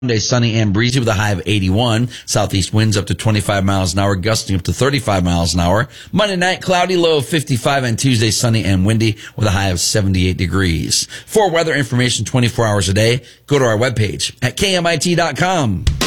Monday, sunny and breezy with a high of 81. Southeast winds up to 25 miles an hour, gusting up to 35 miles an hour. Monday night, cloudy, low of 55. And Tuesday, sunny and windy with a high of 78 degrees. For weather information 24 hours a day, go to our webpage at KMIT.com.